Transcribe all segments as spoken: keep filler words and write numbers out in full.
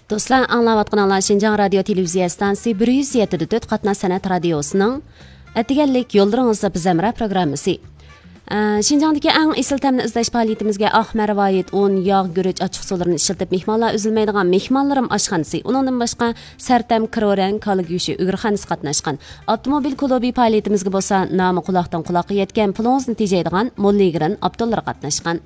Dostlar, anlayatqanlar Şinjan Radio Televiziya Stansiyasi bir yuz yetti nöqta to'rt qatnash san'at radiosining atiganlik yo'llaringizda biz amra programmasi. Şinjandagi eng esil ta'mni izlash faoliyatimizga ah marvoyit un, yog', guruch, ochiq suvlarni ishlatib mehmonlar uzilmaydigan mehmonlarim oshxonasi, uningdan boshqa sartam, kirorang, kala go'shi, uyg'urxonasi qatnashgan. Avtomobil klubi faoliyatimizga bo'lsa, nomi quloqdan quloqqa yetgan pulongizni tejaydigan Molligran Abdullar qatnashgan.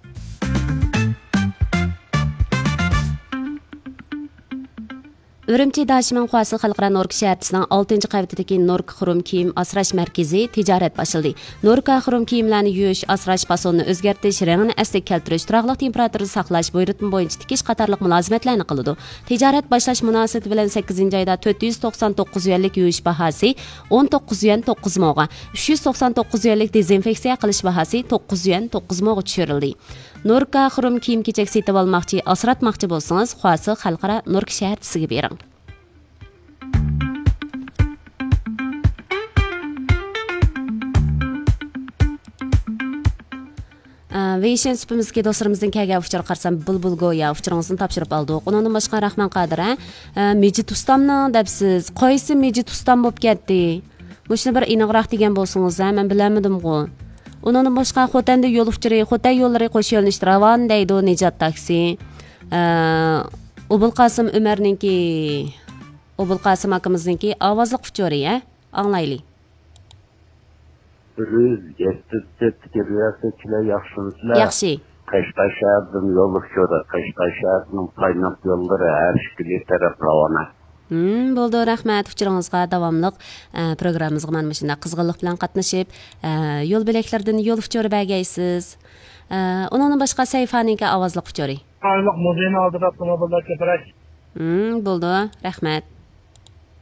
Ürümçi Daşiman Xuası Xalqara Norka şəhərçisining oltinchi qavatidagi Norka Xurum kiyim asrash markazi tijorat boshladi. Norka Xurum kiyimlarni yuvish, asrash fasonini o'zgartirish, rangini asliga keltirish, turaqliq temperaturani saqlash, buyurtma bo'yicha tikish qatorliq mulozimatlarni qiladi. Tijorat boshlash munosabati bilan sakkizinchi oyda to'rt yuz to'qson to'qqiz yuanlik yuvish bahasi o'n to'qqiz yuan to'qqiz mo'ga, uch yuz to'qson to'qqiz yuanlik dezinfeksiya qilish bahasi to'qqiz yuan to'qqiz mo'ga tushirildi. Norka Xurum kiyim kechak setib olmoqchi, asratmoqchi bo'lsangiz, Xuası Xalqara Norka şəhərçisiga bering. Veyshen supimizga do'stlarimizning kelgan uchur qarsam bulbul go'ya uchuringizni topshirib oldik. Undan boshqa Rahman Qodir, Mejit ustamning debsiz, qaysi Mejit ustam bo'lib ketdi? Mushni bir aniqroq degan bo'lsangiz, men bilamadim-ku. Undan boshqa Xotanda yo'l uchiri, Xotay yo'llari qo'sh yo'lnish ravon deydi Nijat taksi. Ubul Qosim Umarninki, Ubul Qosim akamizningki ovozli uchuri, anglaylik. bir yuz yetti riyosatchilar yaxshimisizlar? Yaxshi. Qashqar shahrining yo'li uchuri, Qashqar shahrining qaynab yo'llari har ikki taraf ravona. Hmm, bo'ldi, rahmat. Uchuringizga davomliq programmamizga mana shunday qizg'inlik bilan qatnashib, yo'l belaklardan yo'l uchuri bergaysiz. Undan boshqa sayfaninki ovozli uchuri. Ayliq muzeyni oldida avtomobillar ko'proq. Hmm, bo'ldi, rahmat.